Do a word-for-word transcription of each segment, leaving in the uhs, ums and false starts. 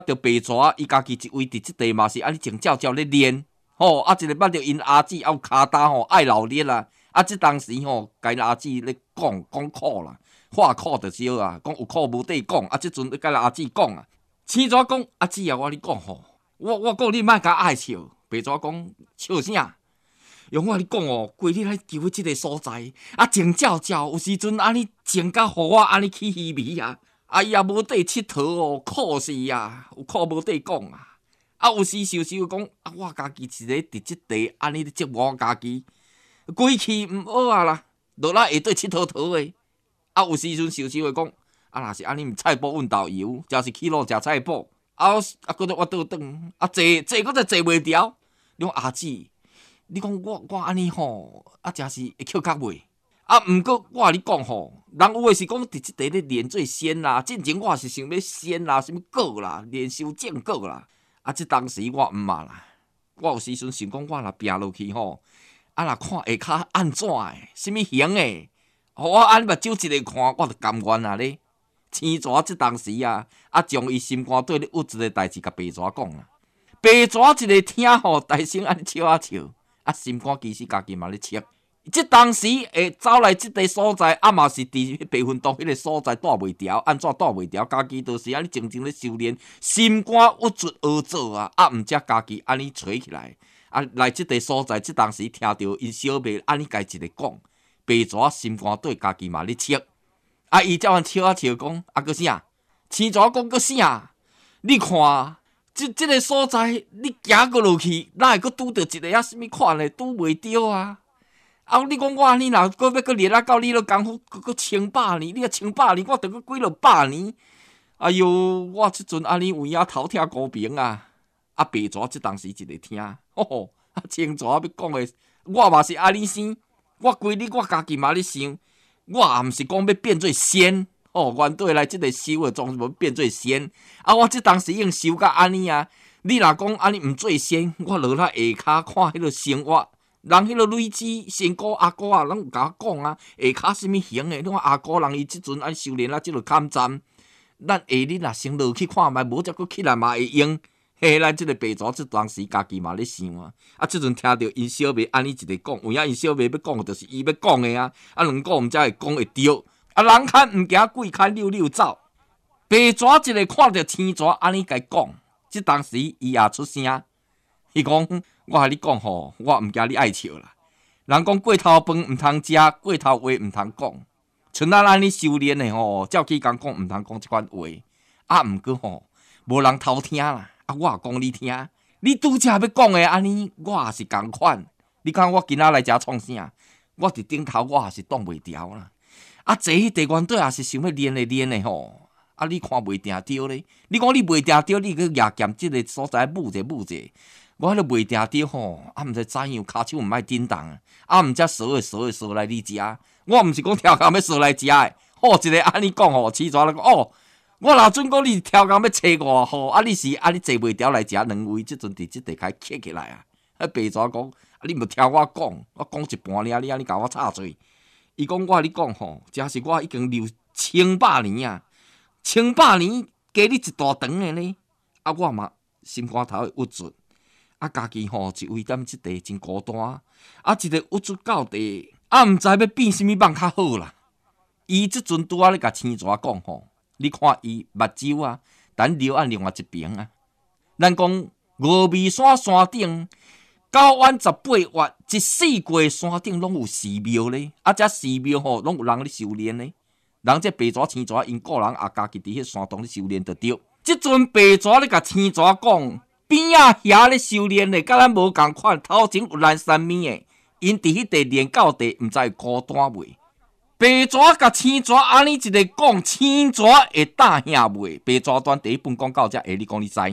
着白蛇，伊家己一位伫即地嘛是安尼静照照咧练，吼啊一个捌着因阿姊还有骹担吼爱劳力啦，啊即当时吼，甲因阿姊咧讲讲苦啦，话苦着少啊，讲有苦无地讲，啊即阵咧甲阿姊讲啊，青蛇讲阿姊啊，我咧讲吼，我我讲你莫甲爱笑，白蛇讲笑啥？用我咧讲哦，规日来求即个所在，啊静照照，有时阵安尼静甲互我安尼起稀微啊。啊，伊也无地佚佗哦，苦死啊！有苦无地讲啊！啊，有时想想讲，啊，我家己一个伫即地安尼咧折磨我家己，规气毋好啊啦，落来下底佚佗佗诶。啊，有时阵想想会讲，啊，若是安尼，毋菜脯阮豆油，诚是去路食菜脯，啊，啊，搁再我倒转，啊，坐坐搁再坐袂牢。你讲阿姊，你讲我我安尼吼，啊，诚是会扣脚袂？啊，毋过我甲你讲吼，人有诶是讲伫即地咧练做仙啦，进前我是想要仙啦，什物果啦，练修正果啦。啊，即当时我毋嘛啦，我有时阵想讲，我若拼落去吼，啊，若看下骹安怎诶，什物型诶，互我安目睭一个看，我就甘愿啊咧。青蛇即当时啊，啊，将伊心肝底咧郁一个代志，甲白蛇讲啊。白蛇一个听吼，大声安尼笑啊笑，啊，心肝其实家己嘛咧笑。即当时会走来即个所在，啊嘛是伫白云洞迄个所在住袂牢，安怎住袂牢？家己就是安尼静静咧修炼，心肝郁卒而做啊，啊毋则家己安尼吹起来，啊来即个所在，即当时听到因小妹安尼家一个讲，白蛇心肝对家己嘛咧笑，啊伊才安笑啊笑讲，啊个啥？青蛇讲个啥？你看。即即个所在，你行过落去，哪会阁拄着一个啊？什物款的拄袂着啊？啊！你讲我安尼若搁要搁练啊到你了功夫，搁搁千百年，你啊千百年，我着搁几落百年。哎哟，我即阵安尼有影头疼高平啊！啊，白蛇即当时一个听，吼、哦，啊青蛇要讲的，我嘛是安尼生，我规日我家己嘛咧想，我也毋是讲要变做仙。哦，原对来即个修的总是要变做仙，啊！我即当时已经修到安尼啊！你若讲安尼毋做仙，我落来下骹看迄个生活，人迄个女子、仙姑、阿姑啊，人有甲我讲啊，下骹什物型的？你看阿姑人伊即阵安修炼啊，即落坎站，咱下日若先落去看觅，无则佫起来嘛会用。嘿，咱即个白蛇即当时家己嘛咧想啊，啊！即阵听到因小妹安尼一个讲，有影因小妹要讲的，就是伊要讲的啊，啊，两个毋则会讲会着。啊，人看毋惊，鬼看溜溜走。白蛇一个看到青蛇安尼甲伊讲，即当时伊也出声，伊讲：我甲你讲吼，我毋惊你爱笑啦。人讲过头饭毋通食，过头话毋通讲。像咱安尼修炼的吼，照起讲讲毋通讲即款话。啊，毋过吼，无人偷听啦。啊，我也讲你听，你拄则要讲的安尼，我也是共款。你看我今仔来遮创啥？我伫顶头，我也是挡袂牢啦。啊，坐迄地原底也是想要练的练的吼，啊，你看袂定着咧。你讲你袂定着，你去夜剑即个所在舞者舞者，我迄个袂定着吼，啊，毋知怎样，骹手毋爱叮当，啊，毋则扫诶扫诶扫来你食。我毋是讲挑工要扫来食诶，好一个安尼讲吼，起蛇来讲哦，我若准讲你挑工要找我吼，啊，你是安尼坐袂牢来食两位，即阵伫即地开起起来啊。啊，白蛇讲，啊，你毋听我讲，我讲一半尔，你安尼甲我插嘴。伊讲我甲你讲吼，真是我已经留千百年啊，千百年加你一大长的呢。啊，我嘛心肝头会郁卒，啊，家己吼一位踮即地真孤单，啊，一个郁卒到地，啊，毋知要变什物梦较好啦。伊即阵拄仔咧甲青蛇讲吼，你看伊目睭啊，等流按另外一边啊。咱讲峨眉山山顶。九弯十八月，一四季山顶拢有寺庙咧，啊，遮寺庙吼拢有人咧修炼咧。人这白蛇青蛇，因个人也家己伫迄山洞咧修炼得着。即阵白蛇咧甲青蛇讲，边仔遐咧修炼咧，甲咱无共款。头前有咱三米诶，因伫迄地练到地，毋知会孤单袂。白蛇甲青蛇安尼一个讲，青蛇会打兄袂。白蛇端第一本讲到遮，下你讲你知。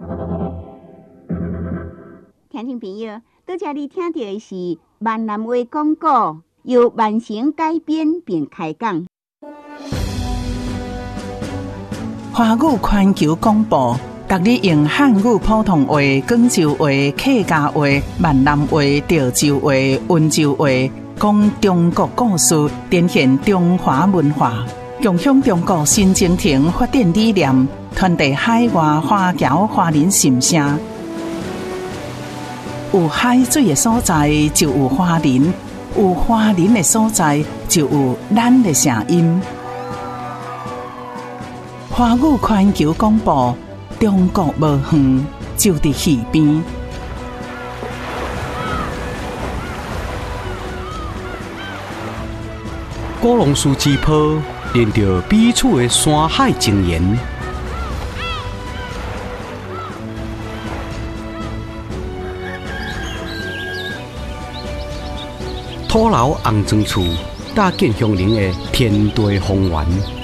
听众朋友，拄则你听到的是闽南话广告，由万成改编并开讲。 华语环球广播，甲你用汉语普通话、广州话、客家话、闽南话、潮州话、温州话，讲中国故事，展现中华文化。 共享中国新征程发展理念，传递海外华侨华人心声。有海水的所在就有华人，有华人的所在就有咱的声音。华语环球广播，中国无远，就伫耳边。 古龙树之坡，连着彼此的山海情缘。土楼红砖厝，搭建乡邻的天地风源。